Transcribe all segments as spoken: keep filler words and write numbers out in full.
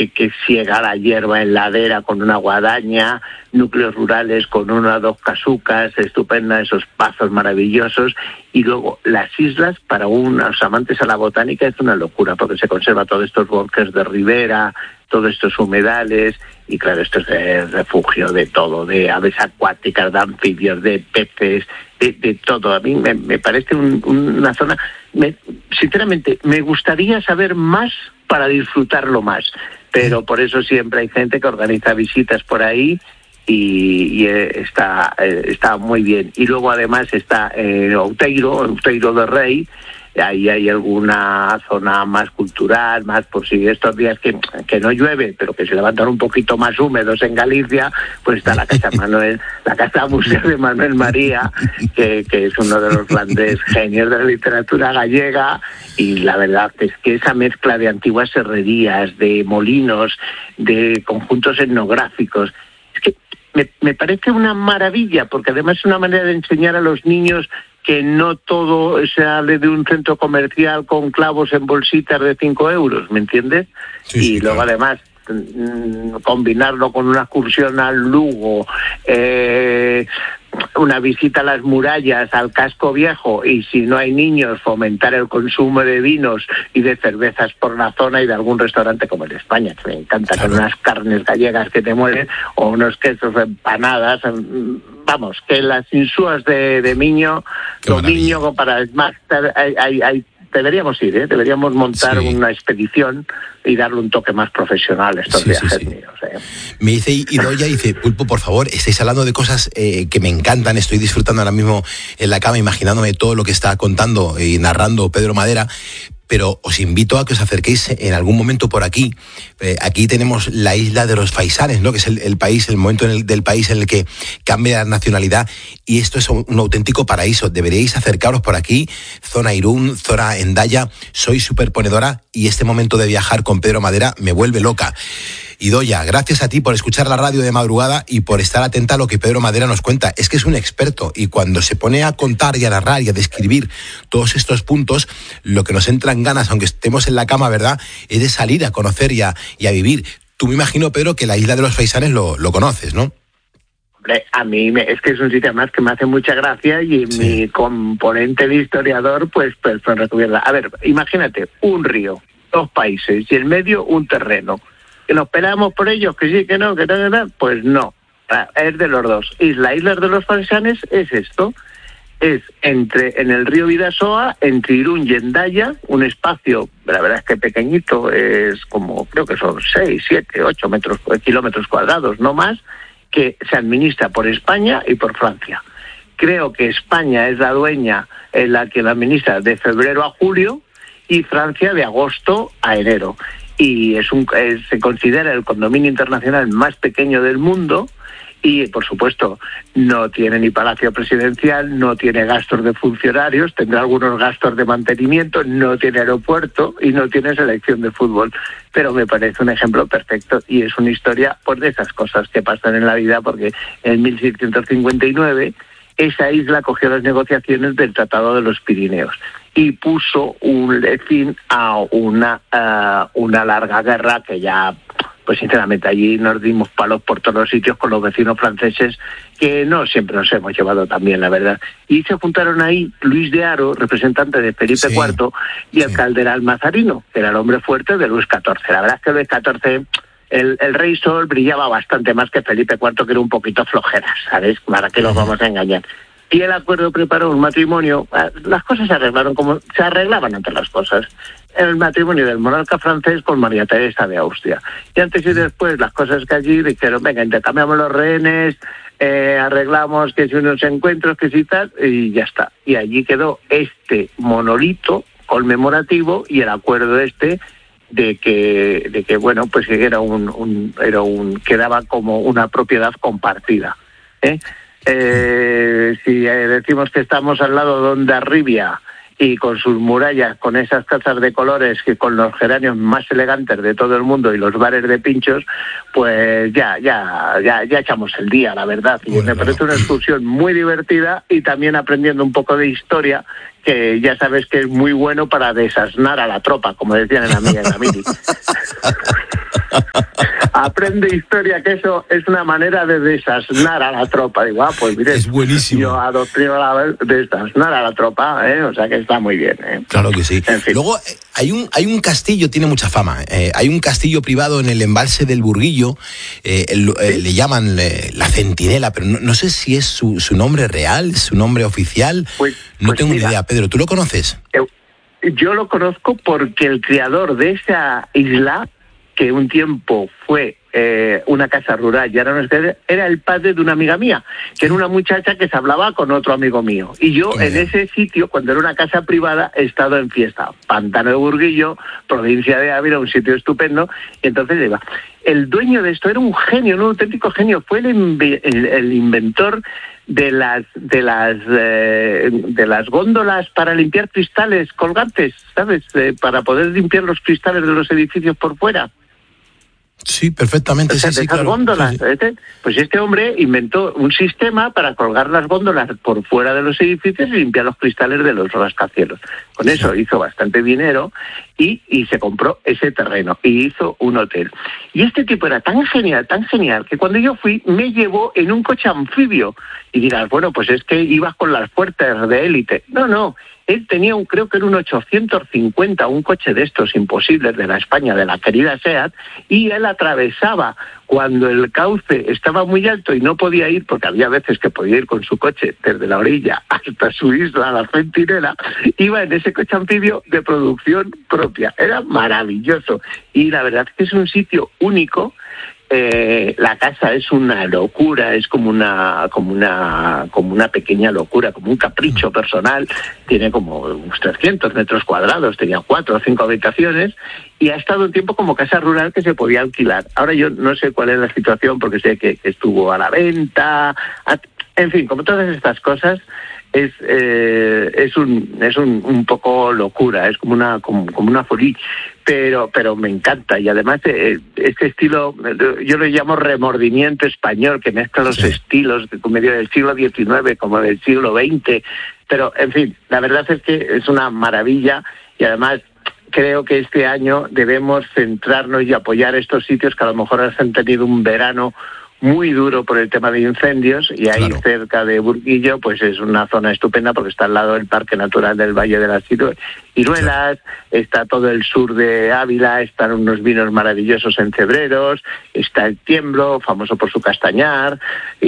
que, que siega la hierba en ladera con una guadaña, núcleos rurales con una o dos casucas estupendas, esos pazos maravillosos, y luego las islas, para unos amantes a la botánica es una locura, porque se conserva todos estos bosques de ribera, todos estos humedales, y claro, esto es el refugio de todo, de aves acuáticas, de anfibios, de peces, de, de todo. A mí me, me parece un, una zona, me, sinceramente, me gustaría saber más para disfrutarlo más, pero por eso siempre hay gente que organiza visitas por ahí y, y está, está muy bien. Y luego además está eh, Outeiro, Outeiro de Rei. Ahí hay alguna zona más cultural, más por si estos días que, que no llueve, pero que se levantan un poquito más húmedos en Galicia, pues está la Casa Manuel, la Casa Museo de Manuel María, que, que es uno de los grandes genios de la literatura gallega, y la verdad es que esa mezcla de antiguas herrerías, de molinos, de conjuntos etnográficos, es que me, me parece una maravilla, porque además es una manera de enseñar a los niños que no todo sale de un centro comercial con clavos en bolsitas de cinco euros, ¿me entiendes? Sí, y sí, luego claro. Además combinarlo con una excursión al Lugo, eh, una visita a las murallas, al casco viejo, y si no hay niños, fomentar el consumo de vinos y de cervezas por la zona y de algún restaurante como el de España, que me encanta, claro. Con unas carnes gallegas que te mueren, o unos quesos, empanadas, vamos, que las insúas de, de Miño, Miño para más, hay, hay, hay deberíamos ir, ¿eh? Deberíamos montar sí. una expedición y darle un toque más profesional a estos sí, viajes sí, sí. míos. ¿eh? Me dice Idoia, dice, Pulpo, por favor, estáis hablando de cosas eh, que me encantan, estoy disfrutando ahora mismo en la cama, imaginándome todo lo que está contando y narrando Pedro Madera, pero os invito a que os acerquéis en algún momento por aquí. Eh, aquí tenemos la isla de los Faisanes, ¿no? Que es el, el país, el momento en el, del país en el que cambia la nacionalidad, y esto es un, un auténtico paraíso. Deberíais acercaros por aquí, zona Irún, zona Hendaya. Soy súper ponedora y este momento de viajar con Pedro Madera me vuelve loca. Idoia, gracias a ti por escuchar la radio de madrugada y por estar atenta a lo que Pedro Madera nos cuenta. Es que es un experto, y cuando se pone a contar y a narrar y a describir todos estos puntos, lo que nos entra en ganas, aunque estemos en la cama, ¿verdad?, es de salir a conocer y a, y a vivir. Tú me imagino, Pedro, que la isla de los Faisanes lo, lo conoces, ¿no? Hombre, a mí me, es que es un sitio más que me hace mucha gracia, y sí. mi componente de historiador, pues, pues, pues recuerda. A ver, imagínate, un río, dos países, y en medio un terreno. ¿Que nos peleamos por ellos? Que sí, que no, que no, que no. Pues no, es de los dos. Y la isla de los Faisanes es esto, es entre en el río Bidasoa, entre Irún y Hendaya, un espacio, la verdad es que pequeñito, es como, creo que son seis, siete, ocho metros, kilómetros cuadrados, no más, que se administra por España y por Francia. Creo que España es la dueña, en la que la administra de febrero a julio, y Francia de agosto a enero. Y es un es, se considera el condominio internacional más pequeño del mundo, y por supuesto no tiene ni palacio presidencial, no tiene gastos de funcionarios, tendrá algunos gastos de mantenimiento, no tiene aeropuerto y no tiene selección de fútbol, pero me parece un ejemplo perfecto, y es una historia pues de esas cosas que pasan en la vida, porque en mil seiscientos cincuenta y nueve esa isla cogió las negociaciones del Tratado de los Pirineos y puso un fin a una uh, una larga guerra que ya, pues sinceramente, allí nos dimos palos por todos los sitios con los vecinos franceses, que no siempre nos hemos llevado tan bien, la verdad. Y se juntaron ahí Luis de Haro, representante de Felipe sí, cuarto, y el sí. cardenal Mazarino, que era el hombre fuerte de Luis catorce. La verdad es que Luis catorce, el, el rey Sol, brillaba bastante más que Felipe cuarto, que era un poquito flojera, ¿sabes? ¿Para qué nos vamos a engañar? Y el acuerdo preparó un matrimonio. Las cosas se arreglaron como se arreglaban entre las cosas. El matrimonio del monarca francés con María Teresa de Austria. Y antes y después las cosas que allí dijeron, venga, intercambiamos los rehenes, eh, arreglamos que si unos encuentros, que si tal, y ya está. Y allí quedó este monolito conmemorativo y el acuerdo este de que, de que bueno, pues que era un, un, era un, quedaba como una propiedad compartida, ¿eh? Eh, si eh, decimos que estamos al lado de Hondarribia y con sus murallas, con esas casas de colores, que con los geranios más elegantes de todo el mundo y los bares de pinchos, pues ya ya ya ya echamos el día, la verdad. Y bueno, me parece una excursión muy divertida, y también aprendiendo un poco de historia, que ya sabes que es muy bueno para desasnar a la tropa, como decían en la amiga de la Mili. Aprende historia, que eso es una manera de desasnar a la tropa. Digo, ah, pues mire, es buenísimo. Yo adoctrino a la desasnar a la tropa, ¿eh? O sea que está muy bien, ¿eh? Claro que sí. En fin. Luego hay un hay un castillo, tiene mucha fama. Eh, hay un castillo privado en el embalse del Burguillo, eh, el, eh, le llaman eh, la Centinela, pero no, no sé si es su, su nombre real, su nombre oficial. Pues, no pues tengo mira, ni idea. Pedro, ¿tú lo conoces? Yo lo conozco porque el creador de esa isla, que un tiempo fue eh, una casa rural y ahora no es, era el padre de una amiga mía, que era una muchacha que se hablaba con otro amigo mío. Y yo Qué en bien. ese sitio, cuando era una casa privada, he estado en fiesta. Pantano de Burguillo, provincia de Ávila, un sitio estupendo. Y entonces iba. El dueño de esto era un genio, un auténtico genio. Fue el, inve- el, el inventor de las de las eh, de las góndolas para limpiar cristales colgantes, ¿sabes? Eh, para poder limpiar los cristales de los edificios por fuera. Sí, perfectamente, O sea, sí, de sí, esas claro. góndolas. Sí, sí. Este, pues este hombre inventó un sistema para colgar las góndolas por fuera de los edificios y limpiar los cristales de los rascacielos. Con eso hizo bastante dinero y, y se compró ese terreno y hizo un hotel. Y este tipo era tan genial, tan genial, que cuando yo fui me llevó en un coche anfibio. Y dirás, bueno, pues es que ibas con las fuerzas de élite. No, no. Él tenía un, creo que era un ochocientos cincuenta, un coche de estos imposibles de la España, de la querida SEAT, y él atravesaba cuando el cauce estaba muy alto y no podía ir, porque había veces que podía ir con su coche desde la orilla hasta su isla, la Centinela, iba en ese coche anfibio de producción propia. Era maravilloso. Y la verdad es que es un sitio único. Eh, la casa es una locura, es como una como una como una pequeña locura, como un capricho personal. Tiene como unos trescientos metros cuadrados, tenía cuatro o cinco habitaciones y ha estado un tiempo como casa rural que se podía alquilar. Ahora yo no sé cuál es la situación porque sé que estuvo a la venta, a, en fin, como todas estas cosas. Es eh, es un es un, un poco locura, es como una como, como una folie, pero pero me encanta y además eh, este estilo yo lo llamo remordimiento español, que mezcla los Sí. estilos de medio del siglo diecinueve como del siglo veinte, pero en fin, la verdad es que es una maravilla y además creo que este año debemos centrarnos y apoyar estos sitios que a lo mejor han tenido un verano muy duro por el tema de incendios y ahí Claro. cerca de Burguillo pues es una zona estupenda porque está al lado del Parque Natural del Valle de las Ciru- Ciruelas, está todo el sur de Ávila, están unos vinos maravillosos en Cebreros, está el Tiemblo, famoso por su castañar,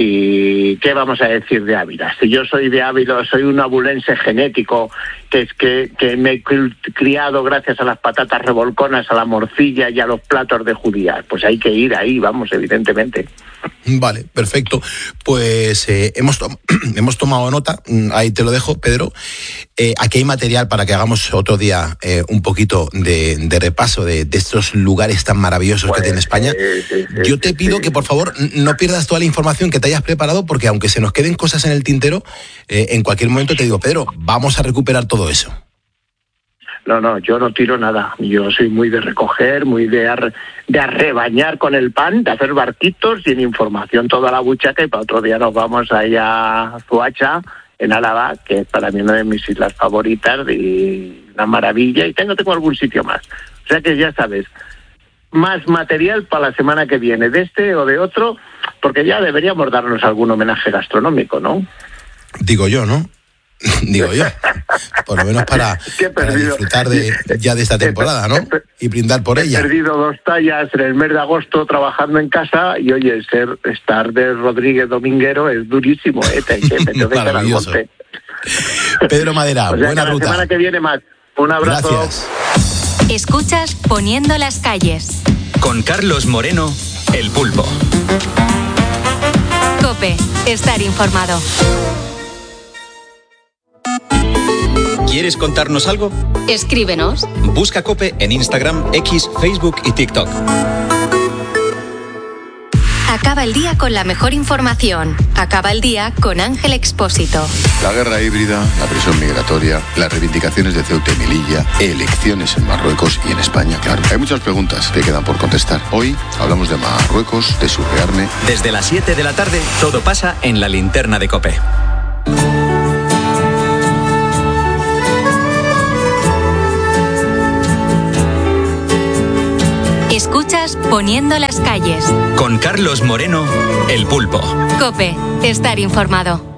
y ¿qué vamos a decir de Ávila? Si yo soy de Ávila, soy un abulense genético, que es que, que me he cri- criado gracias a las patatas revolconas, a la morcilla y a los platos de judías, pues hay que ir ahí, vamos, evidentemente. Vale, perfecto. Pues eh, hemos, to- hemos tomado nota, ahí te lo dejo, Pedro. Eh, aquí hay material para que hagamos otro día eh, un poquito de, de repaso de, de estos lugares tan maravillosos Pues, que tiene España. sí, sí, sí, Yo te sí, pido sí. que por favor no pierdas toda la información que te hayas preparado, porque aunque se nos queden cosas en el tintero, eh, en cualquier momento te digo, Pedro, vamos a recuperar todo eso. No, no, yo no tiro nada. Yo soy muy de recoger, muy de, ar, de arrebañar con el pan, de hacer barquitos y en información toda la buchaca, y para otro día nos vamos allá a Zuacha, en Álava, que es para mí una de mis islas favoritas y una maravilla, y tengo, tengo algún sitio más. O sea que ya sabes, más material para la semana que viene, de este o de otro, porque ya deberíamos darnos algún homenaje gastronómico, ¿no? Digo yo, ¿no? Digo yo. Por lo menos para, Que he para perdido. disfrutar de, ya de esta temporada, ¿no? Y brindar por He ella. perdido dos tallas en el mes de agosto trabajando en casa y, oye, ser estar de Rodríguez Dominguero es durísimo, ¿eh? Te, te, me tengo que echar al Maravilloso. monte. Pedro Madera, O sea, buena que la ruta. semana que viene más. Un abrazo. Gracias. Escuchas Poniendo las calles. Con Carlos Moreno, El Pulpo. COPE, estar informado. ¿Quieres contarnos algo? Escríbenos. Busca COPE en Instagram, X, Facebook y TikTok. Acaba el día con la mejor información. Acaba el día con Ángel Expósito. La guerra híbrida, la presión migratoria, las reivindicaciones de Ceuta y Melilla, elecciones en Marruecos y en España, claro. Hay muchas preguntas que quedan por contestar. Hoy hablamos de Marruecos, de su rearme. Desde las siete de la tarde, todo pasa en la linterna de COPE. Escuchas Poniendo poniendo las calles. Con Carlos Moreno, El Pulpo. COPE, estar informado.